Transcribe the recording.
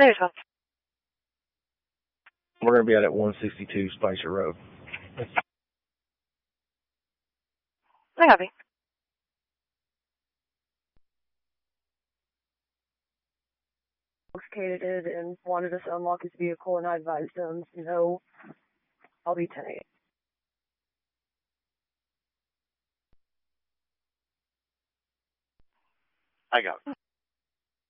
There's one. We're going to be out at 162 Spicer Road. I copy. Intoxicated and wanted us to unlock his vehicle, and I advised him, no, I'll be 10-8. I got it.